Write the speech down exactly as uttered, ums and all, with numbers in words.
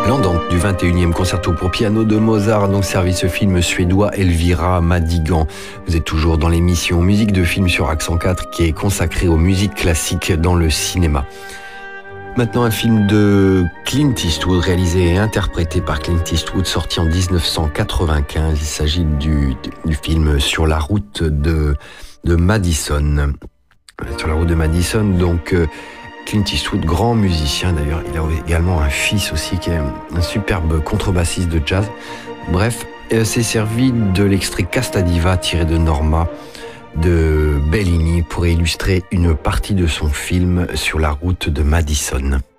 L'Andante du vingt et unième concerto pour piano de Mozart, donc servi ce film suédois Elvira Madigan. Vous êtes toujours dans l'émission Musique de film sur Accent quatre qui est consacrée aux musiques classiques dans le cinéma. Maintenant, un film de Clint Eastwood, réalisé et interprété par Clint Eastwood, sorti en dix-neuf cent quatre-vingt-quinze. Il s'agit du, du film Sur la route de, de Madison. Sur la route de Madison, donc euh, Clint Eastwood, grand musicien d'ailleurs. Il a également un fils aussi qui est un superbe contrebassiste de jazz. Bref, euh, c'est servi de l'extrait Casta Diva tiré de Norma de Bellini pour illustrer une partie de son film Sur la route de Madison.